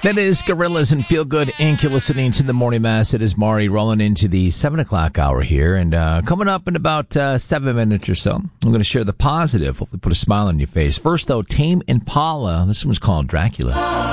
That is Gorillaz and Feel Good Inc. You're listening to the Morning Mass. It is Maury rolling into the 7 o'clock hour here. And coming up in about 7 minutes or so, I'm going to share the positive, hopefully put a smile on your face. First, though, Tame Impala. This one's called Dracula.